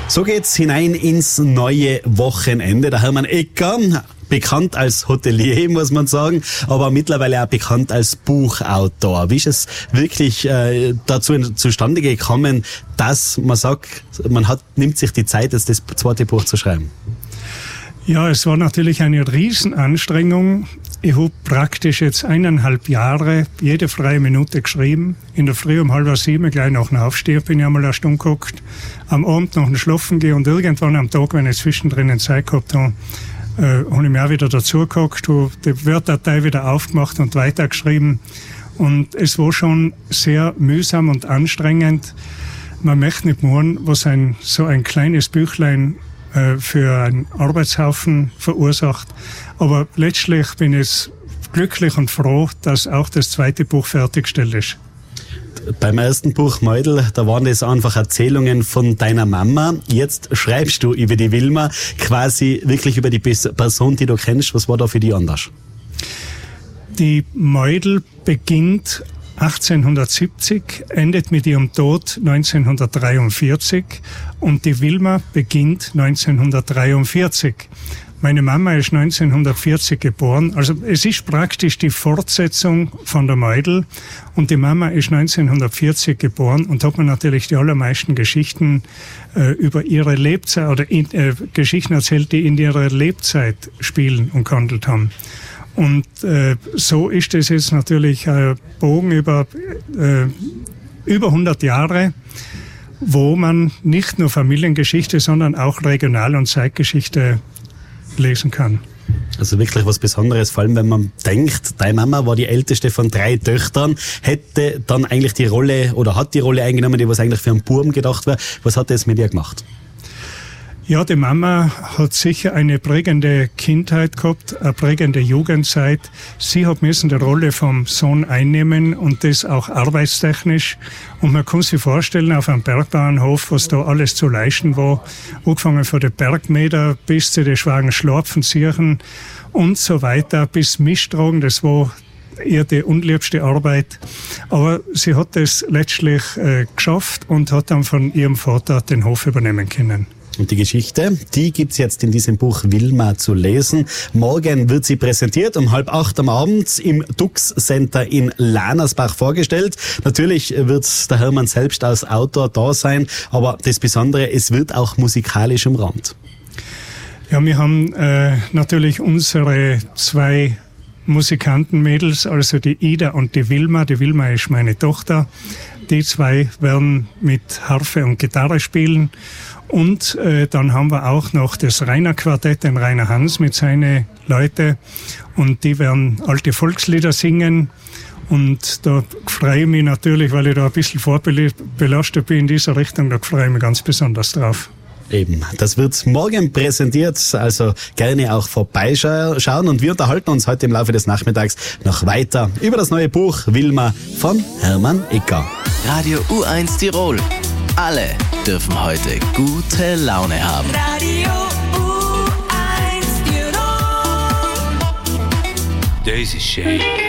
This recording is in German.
So geht's hinein ins neue Wochenende. Der Hermann Ecker, bekannt als Hotelier, muss man sagen, aber mittlerweile auch bekannt als Buchautor. Wie ist es wirklich dazu zustande gekommen, dass man sagt, nimmt sich die Zeit, jetzt das zweite Buch zu schreiben? Ja, es war natürlich eine Riesenanstrengung. Ich habe praktisch jetzt 1,5 Jahre jede freie Minute geschrieben. In der Früh um 6:30, gleich nach dem Aufstehen, bin ich einmal eine Stunde geguckt. Am Abend nach dem Schlafen gehen und irgendwann am Tag, wenn ich zwischendrin Zeit gehabt habe, habe ich mir auch wieder dazu geguckt, habe die Word-Datei wieder aufgemacht und weitergeschrieben. Und es war schon sehr mühsam und anstrengend. Man möchte nicht meinen, was so ein kleines Büchlein für einen Arbeitshaufen verursacht. Aber letztlich bin ich glücklich und froh, dass auch das zweite Buch fertiggestellt ist. Beim ersten Buch Meudl, da waren das einfach Erzählungen von deiner Mama. Jetzt schreibst du über die Wilma, quasi wirklich über die Person, die du kennst. Was war da für dich anders? Die Meudl beginnt 1870, endet mit ihrem Tod 1943 und die Wilma beginnt 1943. Meine Mama ist 1940 geboren, also es ist praktisch die Fortsetzung von der Meudl und die Mama ist 1940 geboren und hat mir natürlich die allermeisten Geschichten über ihre Lebzeit oder Geschichten erzählt, die in ihrer Lebzeit spielen und gehandelt haben. Und so ist es jetzt natürlich ein Bogen über 100 Jahre, wo man nicht nur Familiengeschichte, sondern auch Regional- und Zeitgeschichte lesen kann. Also wirklich was Besonderes, vor allem wenn man denkt, deine Mama war die älteste von 3 Töchtern, hätte dann eigentlich die Rolle oder hat die Rolle eingenommen, die was eigentlich für einen Buben gedacht war. Was hat das mit ihr gemacht? Ja, die Mama hat sicher eine prägende Kindheit gehabt, eine prägende Jugendzeit. Sie hat müssen die Rolle vom Sohn einnehmen und das auch arbeitstechnisch. Und man kann sich vorstellen, auf einem Bergbauernhof, was da alles zu leisten war, angefangen von den Bergmeter bis zu den schwachen Schlapfenziechen und so weiter, bis Mischtragen, das war ihr die unliebste Arbeit. Aber sie hat das letztlich geschafft und hat dann von ihrem Vater den Hof übernehmen können. Und die Geschichte, die gibt's jetzt in diesem Buch Wilma zu lesen. Morgen wird sie präsentiert, um 7:30 am Abend im Dux Center in Lanersbach vorgestellt. Natürlich wird der Hermann selbst als Autor da sein, aber das Besondere, es wird auch musikalisch umrahmt. Ja, wir haben natürlich unsere 2 Musikantenmädels, also die Ida und die Wilma. Die Wilma ist meine Tochter. Die 2 werden mit Harfe und Gitarre spielen. Und dann haben wir auch noch das Rainer Quartett, den Rainer Hans mit seinen Leuten. Und die werden alte Volkslieder singen. Und da freue ich mich natürlich, weil ich da ein bisschen vorbelastet bin in dieser Richtung, da freue ich mich ganz besonders drauf. Eben, das wird morgen präsentiert, also gerne auch vorbeischauen und wir unterhalten uns heute im Laufe des Nachmittags noch weiter über das neue Buch Wilma von Hermann Ecker. Radio U1 Tirol. Alle dürfen heute gute Laune haben. Radio U1 Tirol. Daisy Shade.